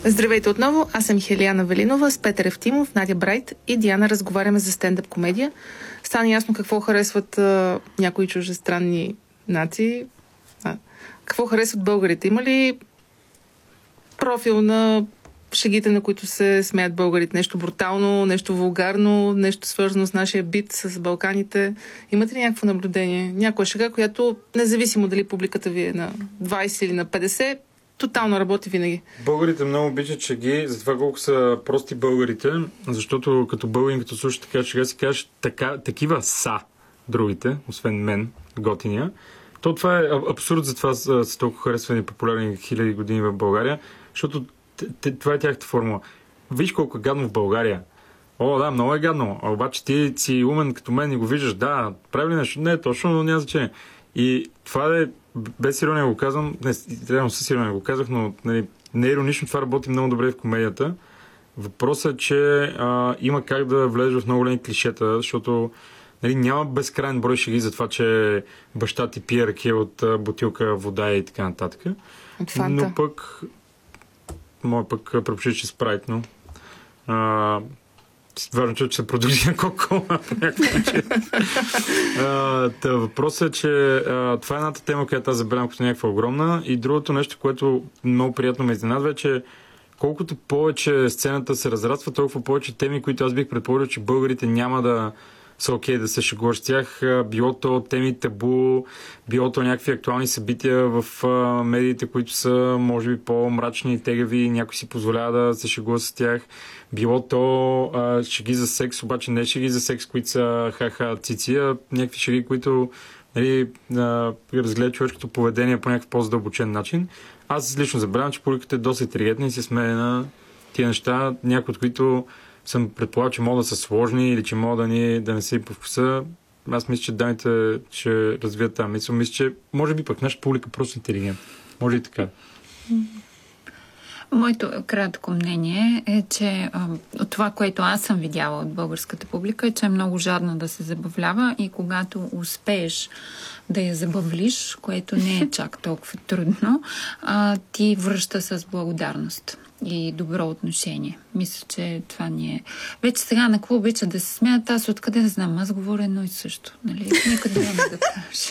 Здравейте отново, аз съм Хелияна Велинова с Петър Евтимов, Надя Брайт и Диана разговаряме за стендъп комедия. Стана ясно какво харесват някои чуждестранни нации. Какво харесват българите? Има ли профил на шегите, на които се смеят българите? Нещо брутално, нещо вулгарно, нещо свързано с нашия бит, с Балканите? Имате ли някакво наблюдение? Някоя шега, която независимо дали публиката ви е на 20 или на 50, тотално работи винаги. Българите много обичат шеги за това колко са прости българите, защото като българин, като слушаш така шега, си кажеш такива са другите, освен мен, готиния. То това е абсурд, за това са толкова харесвани и популярни хиляди години в България, защото това е тяхната формула. Виж колко е гадно в България. О, да, много е гадно. А обаче ти си умен като мен и го виждаш. Да, прави ли нещо? Не, точно, но няма значение. И това е, без ирония го казвам, реално с ирония го казах, но не иронично, това работи много добре в комедията. Въпросът е, че има как да влезеш в много големи клишета, защото няма безкрайен брой шеги за това, че баща ти пие ръке от бутилка вода и така нататък. Но пък предпочиташ, че спрайт, но важно, че се продължи на кока-кола по някакъв начин. Въпросът е, че това е едната тема, която аз забравям като някаква огромна, и другото нещо, което много приятно ме изненадва, е, че колкото повече сцената се разраства, толкова повече теми, които аз бих предположил, че българите няма да са окей да се шегуваш с тях. Било то теми табу, било то някакви актуални събития в медиите, които са може би по-мрачни и тегави, някой си позволява да се шегува с тях. Било то шеги за секс, обаче не шеги за секс, които са ха-ха цици, а някакви шеги, които разгледат човешкото поведение по някакъв по-задълбочен начин. Аз лично забравям, че публиката е доста интелигентна и се смее на тия неща, някои от които съм предполагал, че могат да са сложни или че могат да не са и по вкуса. Аз мисля, че дамите ще развият тази мисъл. Мисля, че може би пък нашата публика просто интелигентна. Може и така. Моето кратко мнение е, че от това, което аз съм видяла от българската публика, е, че е много жадна да се забавлява и когато успееш да я забавлиш, което не е чак толкова трудно, ти връща с благодарност и добро отношение. Мисля, че това ни е... Вече сега на какво обича да се смеят, аз откъде да знам? Аз говоря едно и също. Нали? Никъде няма да кажа.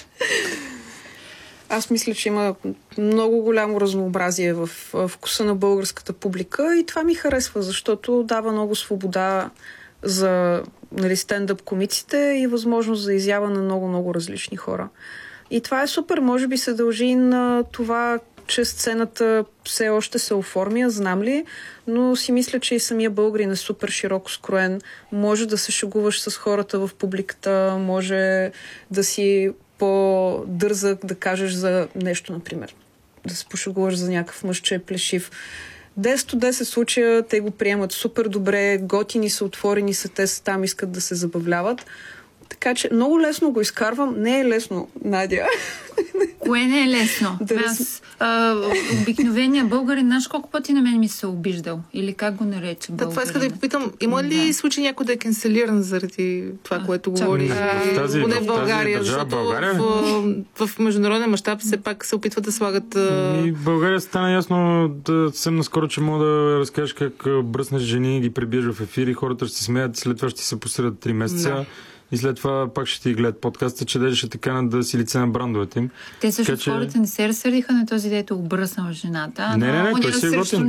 Аз мисля, че има много голямо разнообразие в вкуса на българската публика и това ми харесва, защото дава много свобода за стендъп комиците и възможност за изява на много различни хора. И това е супер. Може би се дължи на това, че сцената все още се оформя, знам ли, но си мисля, че и самия българин е супер широко скроен. Може да се шегуваш с хората в публиката, може да си по-дързък да кажеш за нещо, например. Да се пошегуваш за някакъв мъж, че е плешив. 10 от 10 случая те го приемат супер добре, готини са, отворени са, те са там, искат да се забавляват. Така че много лесно го изкарвам. Не е лесно, Надя. Кое не е лесно? Аз обикновения българин, знаеш колко пъти на мен ми се обиждал? Или как го нарече българин? Това иска да ви попитам, има ли случай някой да е канцелиран заради това, което говори? Поне в България, защото в международен мащаб все пак се опитват да слагат... В България стана ясно съвсем наскоро, че мога да разкажеш как бръснеш жени и ги прибиеш в ефир и хората ще се смеят, след това ще се посредат 3 месеца. Да. И след това пак ще ти гледат подкаста, че даже ще те канат да си лице на брандовете им. Те също хората не се разсърдиха на този, дето обръснал жената. Не, той си е готин.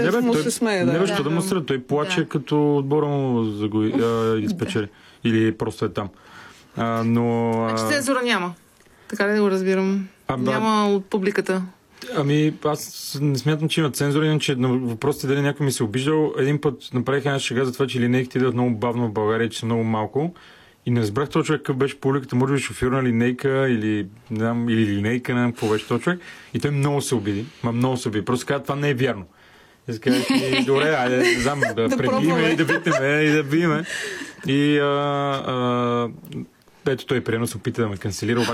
Нещо да му сред. Той плаче като отбора му за го изпечели. Или просто е там. Значи цензура няма. Така ли да го разбирам? Няма от публиката. Аз не смятам, че има цензура, иначе въпросът е дали някой ми се обиждал. Един път направих една шега за това, че линейките идват много бавно в България, че са много малко. И не разбрах този човек какъв беше публиката, може би шофирна линейка или линейка, не знам какво беше този човек. И той много се обиди. Много се обиди. Просто каза, това не е вярно. И се казах, добре, айде, не знам, да пребиеме и да битнеме и да биеме. И ето той приемно се опита да ме канцелира, обаче